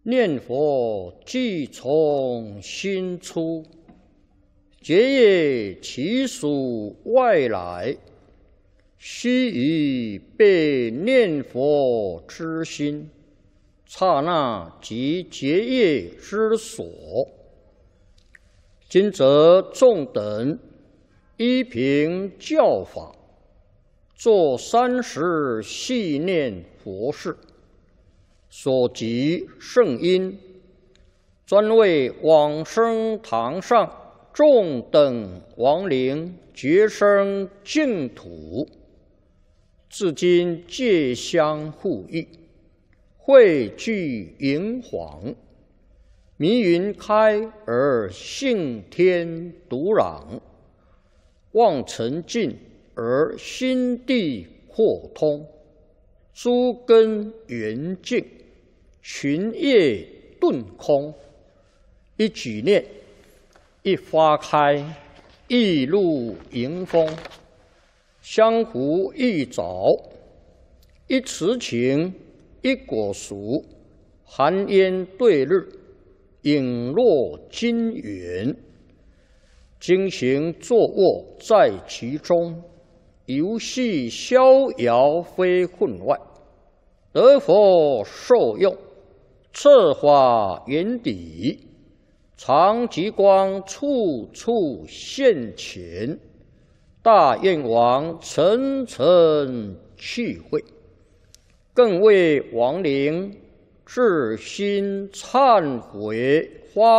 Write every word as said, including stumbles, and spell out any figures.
念佛即从心出，结业其属外来，须臾被念佛之心，刹那即结业之所。今则众等依凭教法，作三时系念佛事，所及圣因，专为往生堂上众等亡灵觉生净土，至今戒相护益，汇聚营黄。迷云开而性天独朗，望尘尽而心地豁通，诸根圆净，群业顿空。一举念，一花开，一露迎风，相互一早，一慈情，一果熟，寒烟对日，影落金元，经行坐卧在其中，游戏逍遥非分外，得佛受用，策法圆底，常极光处处现前，大愿王层层去会，更为亡灵至心忏悔发